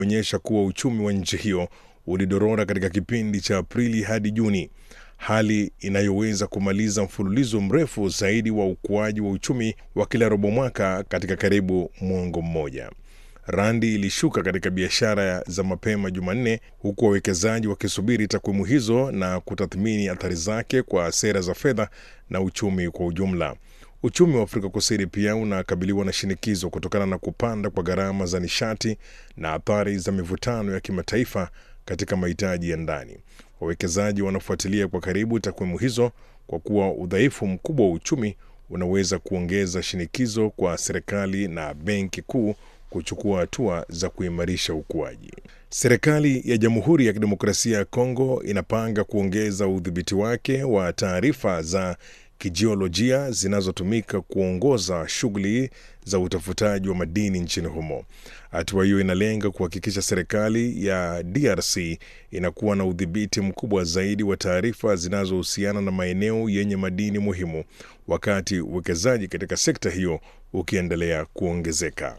onyesha kuwa uchumi wa nchi hiyo ulidorora katika kipindi cha Aprili hadi Juni, hali inayoweza kumaliza mfululizo mrefu zaidi wa ukuaji wa uchumi wa kila robo mwaka katika karibu muongo mmoja. Randi ilishuka katika biashara za mapema Jumanne, huku wawekezaji wakisubiri takwimu hizo na kutathmini athari zake kwa sera za fedha na uchumi kwa ujumla. Uchumi wa Afrika Kusini pia unakabiliwa na shinikizo kutokana na kupanda kwa gharama za nishati na athari za mivutano ya kimataifa katika mahitaji ya ndani. Wawekezaji wanafuatilia kwa karibu takwimu hizo kwa kuwa udhaifu mkubwa wa uchumi unaweza kuongeza shinikizo kwa serikali na benki kuu kuchukua hatua za kuimarisha ukuaji. Serikali ya Jamhuri ya Kidemokrasia ya Kongo inapanga kuongeza udhibiti wake wa taarifa za kijiolojia zinazotumika kuongoza shughuli za utafutaji wa madini nchini humo. Hatua hiyo inalenga kuhakikisha serikali ya DRC inakuwa na udhibiti mkubwa zaidi wa taarifa zinazohusiana na maeneo yenye madini muhimu, wakati uwekezaji katika sekta hiyo ukiendelea kuongezeka.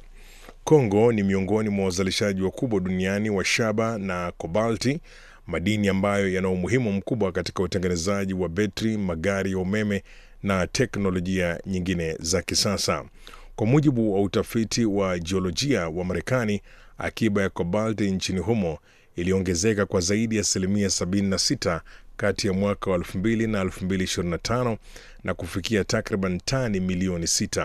Kongo ni miongoni mwa wazalishaji wakubwa duniani wa shaba na kobalti, madini ambayo yana umuhimu mkubwa katika utengenezaji wa betri, magari ya umeme na teknolojia nyingine za kisasa. Kwa mujibu wa utafiti wa jiolojia wa Marekani, akiba ya kobalti nchini humo iliongezeka kwa zaidi ya 76% kati ya mwaka wa 2000 na 2025 na kufikia takriban tani milioni 6.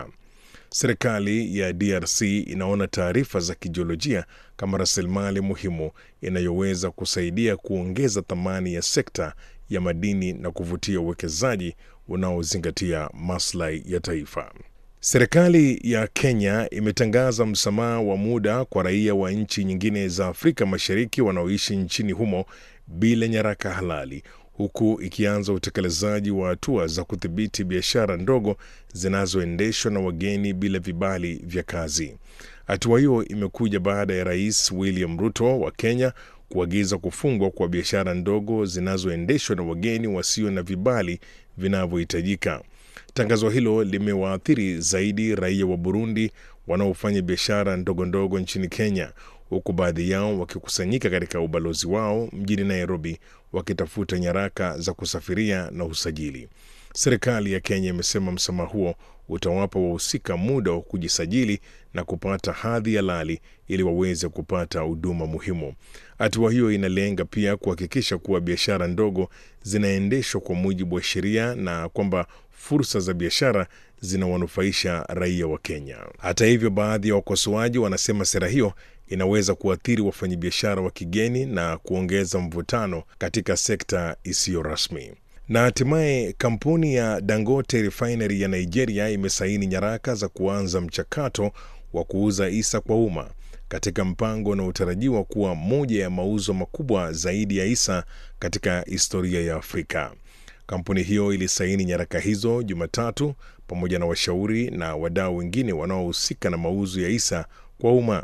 Serikali ya DRC inaona taarifa za kijiolojia kama rasilimali muhimu inayoweza kusaidia kuongeza thamani ya sekta ya madini na kuvutia uwekezaji unaozingatia maslahi ya taifa. Serikali ya Kenya imetangaza msamaha wa muda kwa raia wa nchi nyingine za Afrika Mashariki wanaoishi nchini humo bila nyaraka halali, huku ikianza utekelezaji wa hatua za kudhibiti biashara ndogo zinazoendeshwa na wageni bila vibali vya kazi. Hatua hiyo imekuja baada ya Rais William Ruto wa Kenya kuagiza kufungwa kwa biashara ndogo zinazoendeshwa na wageni wasio na vibali vinavyohitajika. Tangazo hilo limewaathiri zaidi raia wa Burundi wanaofanya biashara ndogo ndogo nchini Kenya, huku baadhi yao wakikusanyika katika ubalozi wao mjini Nairobi wakitafuta nyaraka za kusafiria na usajili. Serikali ya Kenya imesema msamaha huo utawapa wahusika muda wa kujisajili na kupata hadhi halali ili waweze kupata huduma muhimu. Hatua hiyo inalenga pia kuhakikisha kuwa biashara ndogo zinaendeshwa kwa mujibu wa sheria na kwamba fursa za biashara zinawanufaisha raia wa Kenya. Hata hivyo, baadhi ya wakosoaji wanasema sera hiyo inaweza kuathiri wafanyabiashara wa kigeni na kuongeza mvutano katika sekta isiyo rasmi. Na hatimaye kampuni ya Dangote Refinery ya Nigeria imesaini nyaraka za kuanza mchakato wa kuuza hisa kwa umma katika mpango unaotarajiwa kuwa moja ya mauzo makubwa zaidi ya hisa katika historia ya Afrika. Kampuni hiyo ilisaini nyaraka hizo Jumatatu pamoja na washauri na wadau wengine wanaohusika na mauzo ya hisa kwa umma.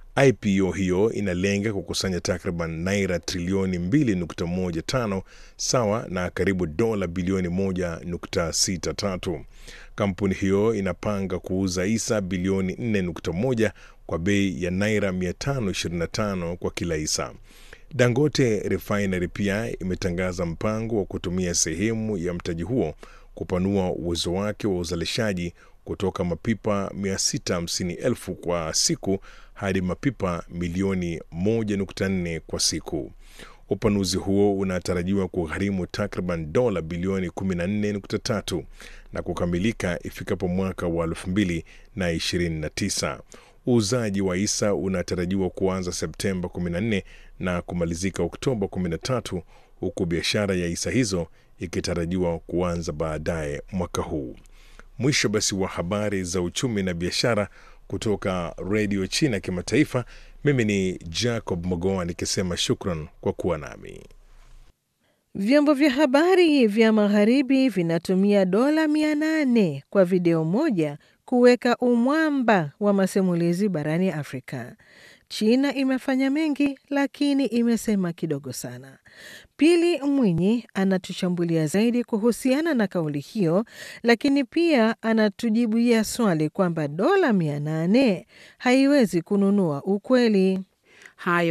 IPO hiyo inalenga kukusanya takriban naira trilioni 2.15 sawa na karibu dola bilioni 1.63. Kampuni hiyo inapanga kuuza hisa bilioni 4.1 kwa bei ya naira 525 kwa kila hisa. Dangote Refinery pia imetangaza mpango wa kutumia sehemu ya mtaji huo kupanua uwezo wake wa uzalishaji kutoka mapipa 650,000 kwa siku hadi mapipa milioni 1.4 kwa siku. Upanuzi huo unatarajiwa kugharimu takriban dola bilioni 14.3 na kukamilika ifikapo mwaka wa 2029. Uuzaji wa hisa unatarajiwa kuanza Septemba 14 na kumalizika Oktoba 13, huku biashara ya hisa hizo ikitarajiwa kuanza baadaye mwaka huu. Mwisho basi wa habari za uchumi na biashara kutoka Radio China Kimataifa. Mimi ni Jacob Mogoa nikisema shukran kwa kuwa nami. Vyombo vya habari vya magharibi vinatumia dola 800 kwa video moja kuweka umwamba wa masimulizi barani Afrika. China imefanya mengi lakini imesema kidogo sana. Pili Mwinyi anatuchambulia zaidi kuhusiana na kauli hiyo, lakini pia anatujibuia swali kwamba dola 800 haiwezi kununua ukweli. hayo